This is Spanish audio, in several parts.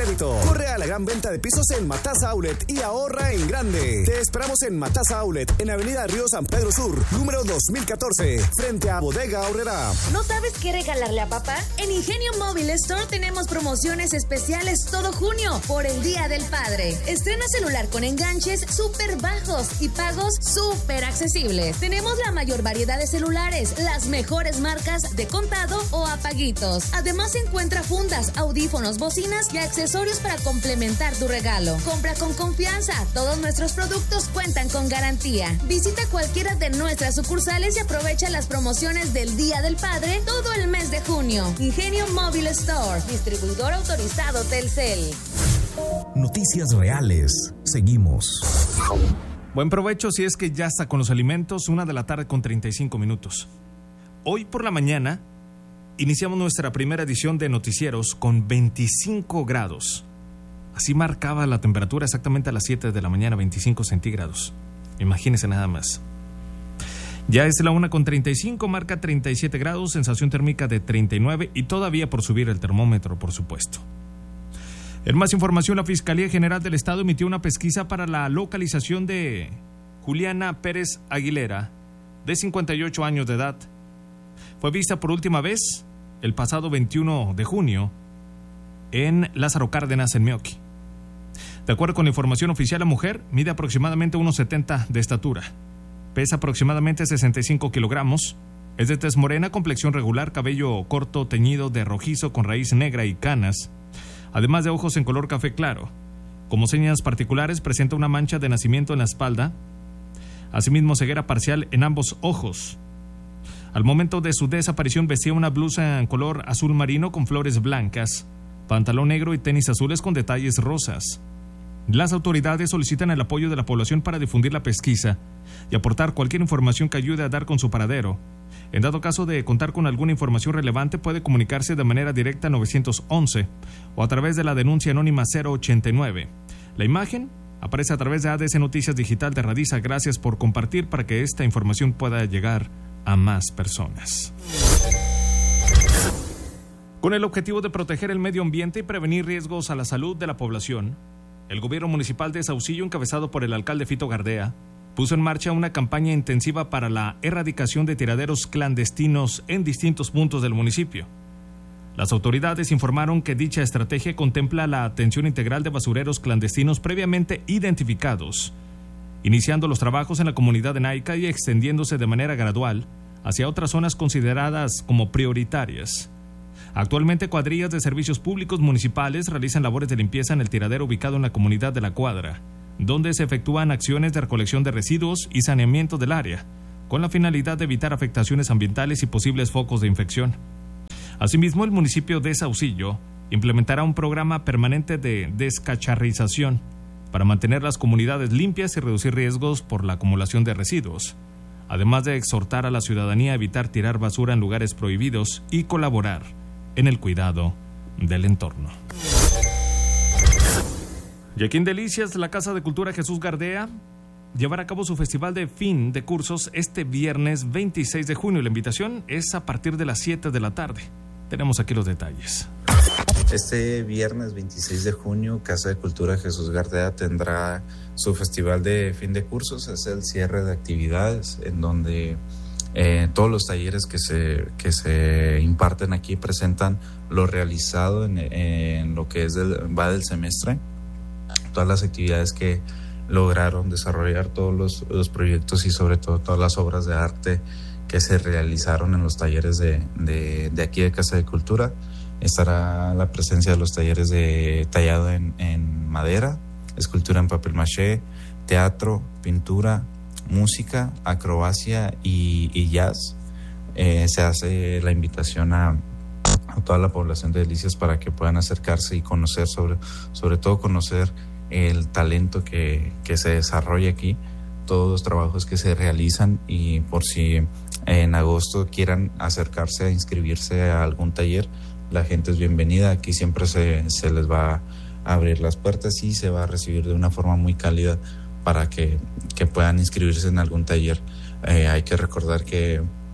crédito. Corre a la gran venta de pisos en Matasa Outlet y ahorra en grande. Te esperamos en Matasa Outlet, en Avenida Río San Pedro Sur, número 2014, frente a Bodega Aurrera. ¿No sabes qué regalarle a papá? En Ingenio Móvil Store tenemos promociones especiales todo junio por el Día del Padre. Estrena celular con enganches súper bajos y pagos súper accesibles. Tenemos la mayor variedad de celulares, las mejores marcas de contado o a paguitos. Además encuentra fundas, audífonos, bocinas y accesorios para complementar tu regalo. Compra con confianza. Todos nuestros productos cuentan con garantía. Visita cualquiera de nuestras sucursales y aprovecha las promociones del Día del Padre todo el mes de junio. Ingenio Móvil Store, distribuidor autorizado Telcel. Noticias reales. Seguimos. Buen provecho si es que ya está con los alimentos. 1:35 p.m. Hoy por la mañana iniciamos nuestra primera edición de noticieros con 25 grados. Así marcaba la temperatura exactamente a las 7 de la mañana, 25 centígrados. Imagínense nada más. Ya es la 1:35, marca 37 grados, sensación térmica de 39 y todavía por subir el termómetro, por supuesto. En más información, la Fiscalía General del Estado emitió una pesquisa para la localización de Juliana Pérez Aguilera, de 58 años de edad. Fue vista por última vez el pasado 21 de junio en Lázaro Cárdenas, en Meoqui. De acuerdo con la información oficial, la mujer mide aproximadamente 1,70 de estatura, pesa aproximadamente 65 kilogramos, es de tez morena, complexión regular, cabello corto teñido de rojizo con raíz negra y canas, además de ojos en color café claro. Como señas particulares, presenta una mancha de nacimiento en la espalda, asimismo ceguera parcial en ambos ojos. Al momento de su desaparición vestía una blusa en color azul marino con flores blancas, pantalón negro y tenis azules con detalles rosas. Las autoridades solicitan el apoyo de la población para difundir la pesquisa y aportar cualquier información que ayude a dar con su paradero. En dado caso de contar con alguna información relevante, puede comunicarse de manera directa a 911 o a través de la denuncia anónima 089. La imagen aparece a través de ADS Noticias Digital de Radiza. Gracias por compartir para que esta información pueda llegar a más personas. Con el objetivo de proteger el medio ambiente y prevenir riesgos a la salud de la población, el gobierno municipal de Saucillo, encabezado por el alcalde Fito Gardea, puso en marcha una campaña intensiva para la erradicación de tiraderos clandestinos en distintos puntos del municipio. Las autoridades informaron que dicha estrategia contempla la atención integral de basureros clandestinos previamente identificados, iniciando los trabajos en la comunidad de Naica y extendiéndose de manera gradual hacia otras zonas consideradas como prioritarias. Actualmente, cuadrillas de servicios públicos municipales realizan labores de limpieza en el tiradero ubicado en la comunidad de La Cuadra, donde se efectúan acciones de recolección de residuos y saneamiento del área, con la finalidad de evitar afectaciones ambientales y posibles focos de infección. Asimismo, el municipio de Saucillo implementará un programa permanente de descacharrización para mantener las comunidades limpias y reducir riesgos por la acumulación de residuos, además de exhortar a la ciudadanía a evitar tirar basura en lugares prohibidos y colaborar en el cuidado del entorno. Y aquí en Delicias, la Casa de Cultura Jesús Gardea llevará a cabo su festival de fin de cursos este viernes 26 de junio. La invitación es a partir de las 7 de la tarde. Tenemos aquí los detalles. Este viernes 26 de junio, Casa de Cultura Jesús Gardea tendrá su festival de fin de cursos. Es el cierre de actividades en donde todos los talleres que se imparten aquí presentan lo realizado en lo que va del semestre, todas las actividades que lograron desarrollar, todos los proyectos y sobre todo todas las obras de arte que se realizaron en los talleres de aquí de Casa de Cultura. Estará la presencia de los talleres de tallado en madera, escultura en papel maché, teatro, pintura, música, acrobacia y jazz. Se hace la invitación a toda la población de Delicias para que puedan acercarse y conocer, sobre todo conocer el talento que se desarrolla aquí, todos los trabajos que se realizan, y por si en agosto quieran acercarse a inscribirse a algún taller, la gente es bienvenida. Aquí siempre se les va a abrir las puertas y se va a recibir de una forma muy cálida para que puedan inscribirse en algún taller. Hay que recordar que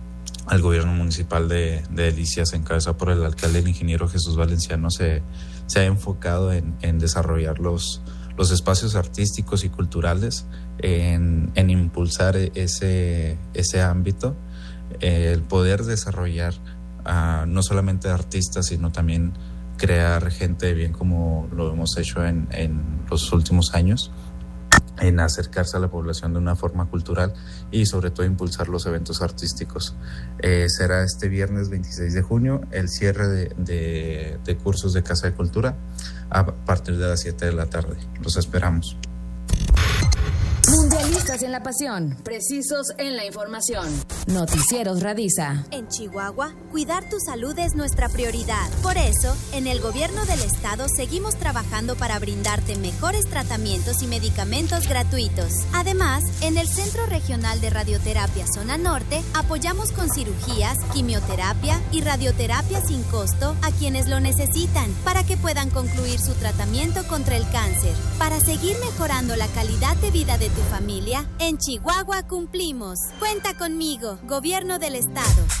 al gobierno municipal de Delicias, encabezado por el alcalde, el ingeniero Jesús Valenciano, se ha enfocado en desarrollar los espacios artísticos y culturales, en impulsar ese ámbito, el poder desarrollar no solamente artistas, sino también crear gente de bien, como lo hemos hecho en los últimos años, en acercarse a la población de una forma cultural y sobre todo impulsar los eventos artísticos. Será este viernes 26 de junio el cierre de cursos de Casa de Cultura a partir de las 7 de la tarde. Los esperamos. Mundialistas en la pasión, precisos en la información. Noticieros Radisa. En Chihuahua, cuidar tu salud es nuestra prioridad. Por eso, en el gobierno del estado seguimos trabajando para brindarte mejores tratamientos y medicamentos gratuitos. Además, en el Centro Regional de Radioterapia Zona Norte, apoyamos con cirugías, quimioterapia y radioterapia sin costo a quienes lo necesitan, para que puedan concluir su tratamiento contra el cáncer. Para seguir mejorando la calidad de vida de tu familia, en Chihuahua cumplimos. Cuenta conmigo, Gobierno del Estado.